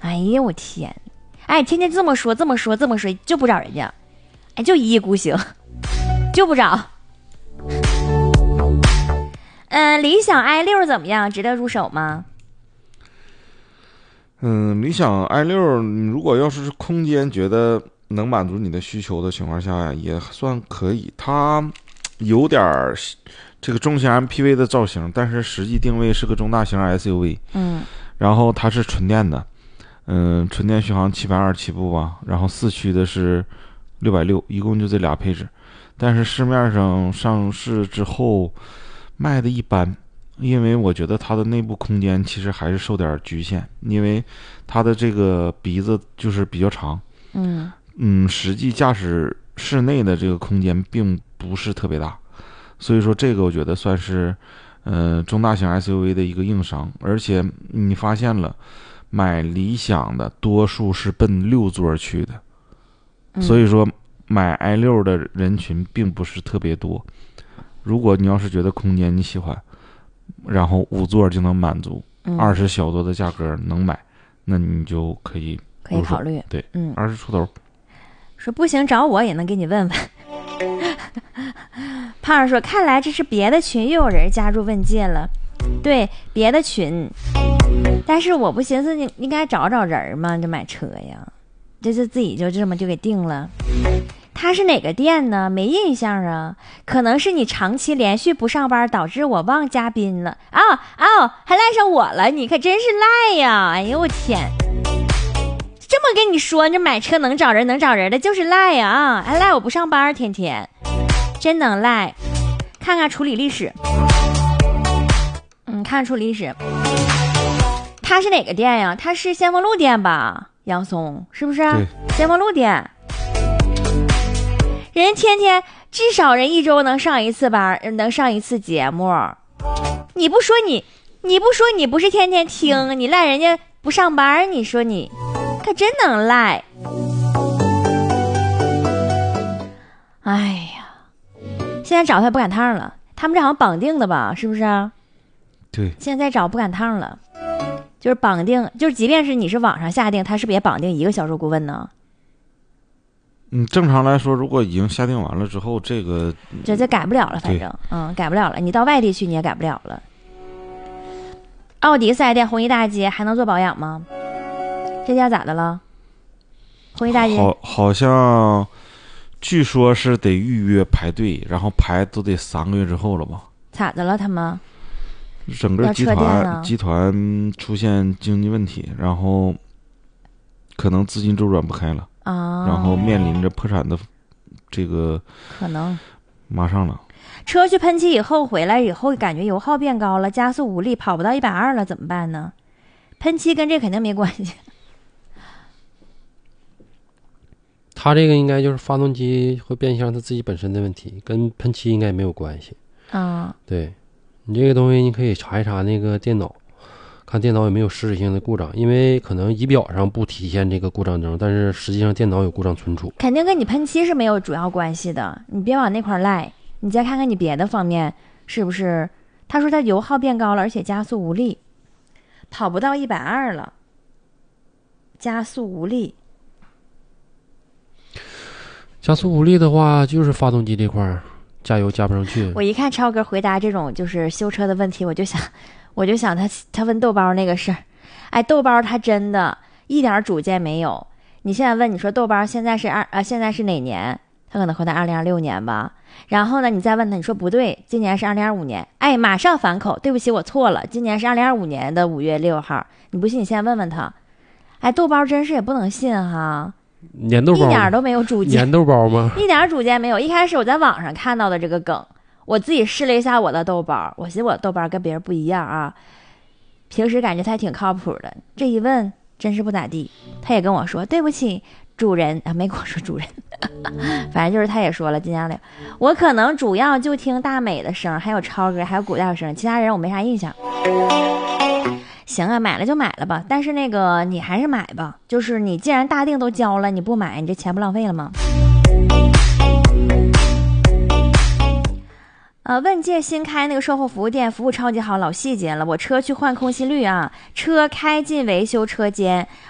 哎呀，我天！哎，天天这么说，就不找人家，哎，就一意孤行，就不找。理想 i6怎么样？值得入手吗？ 理想 i6，如果要是空间觉得能满足你的需求的情况下呀，也算可以。它有点这个中型 MPV 的造型，但是实际定位是个中大型 SUV。然后它是纯电的，纯电续航720起步吧，然后4驱的是660，一共就这俩配置。但是市面上上市之后卖的一般，因为我觉得它的内部空间其实还是受点局限，因为它的这个鼻子就是比较长，实际驾驶室内的这个空间并不是特别大，所以说这个我觉得算是中大型 SUV 的一个硬伤。而且你发现了，买理想的多数是奔6座去的，所以说买 i6 的人群并不是特别多。如果你要是觉得空间你喜欢，然后5座就能满足，20小多的价格能买，那你就可以考虑。 对，20出头。 说不行找我也能给你问问。胖儿说看来这是别的群又有人加入问界了。对，别的群，但是我不寻思你应该找人吗？就买车呀，这就自己就这么就给定了。他是哪个店呢？没印象啊，可能是你长期连续不上班导致我忘嘉宾了。还赖上我了，你可真是赖呀！哎呦我天，这么跟你说，这买车能找人的就是赖呀！还赖我不上班，天天真能赖。看看处理历史，看处理历史。他是哪个店呀？他是先锋路店吧？杨松是不是？先锋路店。人天天至少人1周能上一次班，能上一次节目。你不说你不是天天听，你赖人家不上班，你说你可真能赖。哎呀，现在找他不赶趟了，他们这好像绑定的吧？是不是？ 对， 现在找不赶趟了，就是绑定，就是即便是你是网上下定，他是不是也绑定一个销售顾问呢？ 正常来说，如果已经下定完了之后，这改不了了，反正改不了了。你到外地去你也改不了了。奥迪4S店弘毅大街还能做保养吗？这家咋的了？弘毅大街好像据说是得预约排队，然后排都得3个月之后了吧？ 咋的了他们？ 整个集团出现经济问题，然后可能资金周转不开了。然后面临着破产的这个可能马上了。 车去喷漆以后回来以后感觉油耗变高了，加速无力，跑不到120了，怎么办呢？喷漆跟这肯定没关系。 他这个应该就是发动机会变相他自己本身的问题，跟喷漆应该没有关系。对，你这个东西你可以查一查那个电脑，看电脑有没有实质性的故障，因为可能仪表上不体现这个故障征，但是实际上电脑有故障存储。 肯定跟你喷漆是没有主要关系的，你别往那块赖，你再看看你别的方面是不是。他说他油耗变高了，而且加速无力，跑不到120了，加速无力。 加速无力的话，就是发动机这块加油加不上去。 我一看超哥回答这种就是修车的问题，我就想他问豆包那个事儿。哎，豆包他真的一点主见没有。你现在问你说豆包现在是哪年？他可能回答2026年吧。然后呢，你再问他，你说不对，今年是2025年。哎，马上反口，对不起，我错了，今年是2025年的5月6号。你不信，你现在问问他。哎，豆包真是也不能信哈。 粘豆包一点都没有主见。 粘豆包吗？ 一点主见没有。一开始我在网上看到的这个梗，我自己试了一下我的豆包，我寻思我豆包跟别人不一样啊，平时感觉他还挺靠谱的，这一问真是不咋地。他也跟我说对不起主人啊，没跟我说主人反正就是他也说了，今年的我可能主要就听大美的声，还有超哥，还有古大的声，其他人我没啥印象。行啊，买了就买了吧，但是那个你还是买吧，就是你既然大定都交了，你不买你这钱不浪费了吗？问界新开那个售后服务店，服务超级好，老细节了。我车去换空心滤啊，车开进维修车间，